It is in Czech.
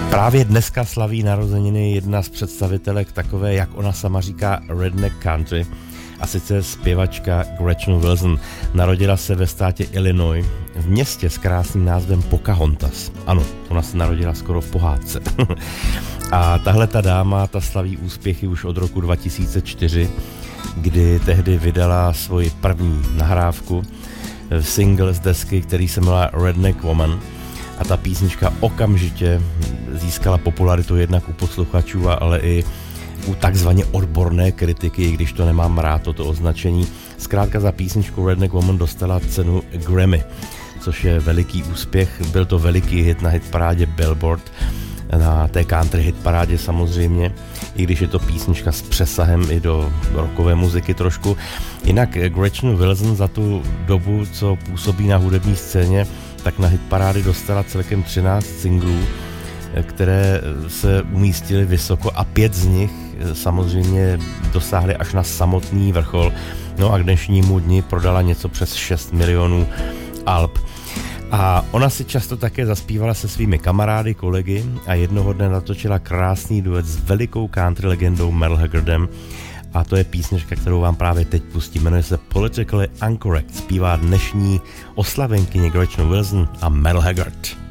Právě dneska slaví narozeniny jedna z představitelek takové, jak ona sama říká, redneck country, a sice zpěvačka Gretchen Wilson. Narodila se ve státě Illinois v městě s krásným názvem Pocahontas. Ano, ona se narodila skoro v pohádce. A tahle ta dáma, ta slaví úspěchy už od roku 2004, kdy tehdy vydala svoji první nahrávku, single z desky, který se jmenuje Redneck Woman. A ta písnička okamžitě získala popularitu jednak u posluchačů, ale i u takzvaně odborné kritiky, i když to nemám rád, toto označení. Zkrátka za písničku Redneck Woman dostala cenu Grammy, což je veliký úspěch. Byl to veliký hit na hitparádě Billboard, na té country hitparádě samozřejmě, i když je to písnička s přesahem i do rockové muziky trošku. Jinak Gretchen Wilson za tu dobu, co působí na hudební scéně, tak na hitparády dostala celkem 13 singlů, které se umístily vysoko a 5 z nich samozřejmě dosáhly až na samotný vrchol. No a k dnešnímu dni prodala něco přes 6 milionů alb. A ona si často také zaspívala se svými kamarády, kolegy a jednoho dne natočila krásný duet s velikou country legendou Merle Haggardem. A to je písnička, kterou vám právě teď pustím. Jmenuje se Politically Incorrect. Zpívá dnešní oslavenkyně Gretchen Wilson a Merle Haggard.